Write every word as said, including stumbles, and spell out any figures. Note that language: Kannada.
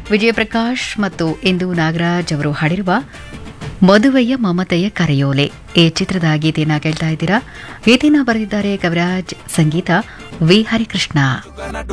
ವಿಜಯಪ್ರಕಾಶ್ ಮತ್ತು ಇಂದು ನಾಗರಾಜ್ ಅವರು ಹಾಡಿರುವ ಮದುವೆಯ ಮಮತೆಯ ಕರೆಯೋಲೆ ಈ ಚಿತ್ರದ ಗೀತೆಯನ್ನು ಕೇಳ್ತಾ ಇದ್ದೀರಾ. ಗೀತೆಯನ್ನು ಬರೆದಿದ್ದಾರೆ ಕವಿರಾಜ್, ಸಂಗೀತ ವಿ ಹರಿಕೃಷ್ಣ.